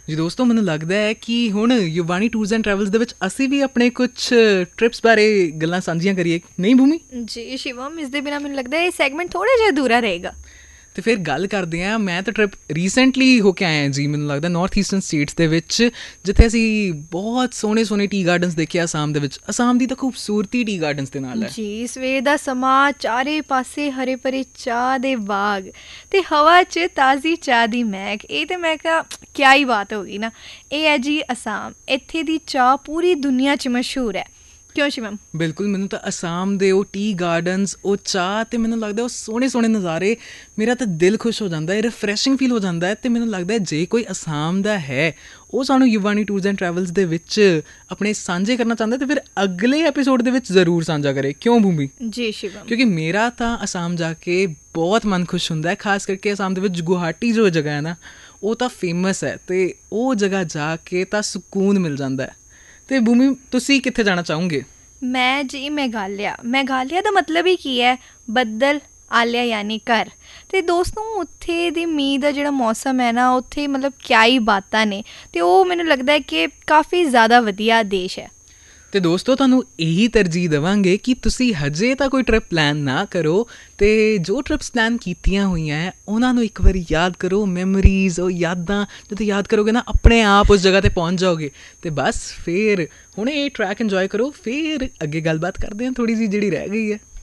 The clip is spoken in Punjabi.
ਜੀ ਦੋਸਤੋ, ਮੈਨੂੰ ਲੱਗਦਾ ਹੈ ਕਿ ਹੁਣ ਯੁਵਾਨੀ ਟੂਰਸ ਐਂਡ ਟਰੈਵਲਸ ਦੇ ਵਿੱਚ ਅਸੀਂ ਵੀ ਆਪਣੇ ਕੁਝ ਟ੍ਰਿਪਸ ਬਾਰੇ ਗੱਲਾਂ ਸਾਂਝੀਆਂ ਕਰੀਏ, ਨਹੀਂ ਭੂਮੀ? ਜੀ ਸ਼ਿਵਮ, ਇਸ ਦੇ ਬਿਨਾਂ ਮੈਨੂੰ ਲੱਗਦਾ ਇਹ ਸੈਗਮੈਂਟ ਥੋੜਾ ਜਿਹਾ ਅਧੂਰਾ ਰਹੇਗਾ। ਤੇ ਫਿਰ ਗੱਲ ਕਰਦੇ ਹਾਂ। ਮੈਂ ਤਾਂ ਟ੍ਰਿਪ ਰੀਸੈਂਟਲੀ ਹੋ ਕੇ ਆਇਆ ਜੀ, ਮੈਨੂੰ ਲੱਗਦਾ ਨਾਰਥ ਈਸਟਰਨ ਸਟੇਟਸ ਦੇ ਵਿੱਚ, ਜਿੱਥੇ ਅਸੀਂ ਬਹੁਤ ਸੋਹਣੇ ਸੋਹਣੇ ਟੀ ਗਾਰਡਨਸ ਦੇਖੇ ਅਸਾਮ ਦੇ ਵਿੱਚ। ਅਸਾਮ ਦੀ ਤਾਂ ਖੂਬਸੂਰਤੀ ਟੀ ਗਾਰਡਨਸ ਦੇ ਨਾਲ ਹੈ ਜੀ। ਸਵੇਰ ਦਾ ਸਮਾਂ, ਚਾਰੇ ਪਾਸੇ ਹਰੇ ਭਰੇ ਚਾਹ ਦੇ ਬਾਗ ਤੇ ਹਵਾ 'ਚ ਤਾਜ਼ੀ ਚਾਹ ਦੀ ਮਹਿਕ, ਇਹ ਤਾਂ ਮੈਂ ਕਿਹਾ ਕਿਆ ਹੀ ਬਾਤ ਹੋ ਗਈ ਨਾ। ਇਹ ਹੈ ਜੀ ਅਸਾਮ। ਇੱਥੇ ਦੀ ਚਾਹ ਪੂਰੀ ਦੁਨੀਆ 'ਚ ਮਸ਼ਹੂਰ ਹੈ, ਕਿਉਂ ਸ਼ਿਵਮ? ਬਿਲਕੁਲ। ਮੈਨੂੰ ਤਾਂ ਅਸਾਮ ਦੇ ਉਹ ਟੀ ਗਾਰਡਨਸ, ਉਹ ਚਾਹ, ਅਤੇ ਮੈਨੂੰ ਲੱਗਦਾ ਉਹ ਸੋਹਣੇ ਸੋਹਣੇ ਨਜ਼ਾਰੇ, ਮੇਰਾ ਤਾਂ ਦਿਲ ਖੁਸ਼ ਹੋ ਜਾਂਦਾ ਹੈ, ਰਿਫਰੈਸ਼ਿੰਗ ਫੀਲ ਹੋ ਜਾਂਦਾ ਹੈ। ਅਤੇ ਮੈਨੂੰ ਲੱਗਦਾ ਜੇ ਕੋਈ ਅਸਾਮ ਦਾ ਹੈ, ਉਹ ਸਾਨੂੰ ਯੁਵਾਨੀ ਟੂਰਸ ਐਂਡ ਟਰੈਵਲਸ ਦੇ ਵਿੱਚ ਆਪਣੇ ਸਾਂਝੇ ਕਰਨਾ ਚਾਹੁੰਦਾ, ਤਾਂ ਫਿਰ ਅਗਲੇ ਐਪੀਸੋਡ ਦੇ ਵਿੱਚ ਜ਼ਰੂਰ ਸਾਂਝਾ ਕਰੇ, ਕਿਉਂ ਭੂਮੀ? ਜੀ ਸ਼ਿਵਮ। ਕਿਉਂਕਿ ਮੇਰਾ ਤਾਂ ਅਸਾਮ ਜਾ ਕੇ ਬਹੁਤ ਮਨ ਖੁਸ਼ ਹੁੰਦਾ ਹੈ। ਖਾਸ ਕਰਕੇ ਅਸਾਮ ਦੇ ਵਿੱਚ ਗੁਹਾਟੀ ਜੋ ਜਗ੍ਹਾ ਹੈ ਨਾ, ਉਹ ਤਾਂ ਫੇਮਸ ਹੈ, ਅਤੇ ਉਹ ਜਗ੍ਹਾ ਜਾ ਕੇ ਤਾਂ ਸਕੂਨ ਮਿਲ ਜਾਂਦਾ ਹੈ। ਅਤੇ ਭੂਮੀ, ਤੁਸੀਂ ਕਿੱਥੇ ਜਾਣਾ ਚਾਹੋਗੇ? ਮੈਂ ਜੀ ਮੇਘਾਲਿਆ ਦਾ ਮਤਲਬ ਹੀ ਕੀ ਹੈ? ਬੱਦਲ, ਆਲਿਆ ਯਾਨੀ ਘਰ। ਅਤੇ ਦੋਸਤੋ, ਉੱਥੇ ਦੇ ਮੀਂਹ ਦਾ ਜਿਹੜਾ ਮੌਸਮ ਹੈ ਨਾ, ਉੱਥੇ ਮਤਲਬ ਕਿਆ ਹੀ ਬਾਤਾਂ ਨੇ। ਅਤੇ ਉਹ ਮੈਨੂੰ ਲੱਗਦਾ ਹੈ ਕਿ ਕਾਫੀ ਜ਼ਿਆਦਾ ਵਧੀਆ ਦੇਸ਼ ਹੈ। ਅਤੇ ਦੋਸਤੋ, ਤੁਹਾਨੂੰ ਇਹੀ ਤਰਜੀਹ ਦੇਵਾਂਗੇ ਕਿ ਤੁਸੀਂ ਹਜੇ ਤਾਂ ਕੋਈ ਟਰਿਪ ਪਲਾਨ ਨਾ ਕਰੋ, ਅਤੇ ਜੋ ਟਰਿਪਸ ਪਲਾਨ ਕੀਤੀਆਂ ਹੋਈਆਂ ਹੈ ਉਹਨਾਂ ਨੂੰ ਇੱਕ ਵਾਰੀ ਯਾਦ ਕਰੋ। ਮੈਮੋਰੀਜ਼, ਉਹ ਯਾਦਾਂ ਜਦੋਂ ਯਾਦ ਕਰੋਗੇ ਨਾ, ਆਪਣੇ ਆਪ ਉਸ ਜਗ੍ਹਾ 'ਤੇ ਪਹੁੰਚ ਜਾਓਗੇ। ਅਤੇ ਬਸ ਫਿਰ ਹੁਣ ਇਹ ਟਰੈਕ ਇੰਜੋਏ ਕਰੋ, ਫਿਰ ਅੱਗੇ ਗੱਲਬਾਤ ਕਰਦੇ ਹਾਂ ਥੋੜ੍ਹੀ ਜਿਹੀ ਜਿਹੜੀ ਰਹਿ ਗਈ ਹੈ।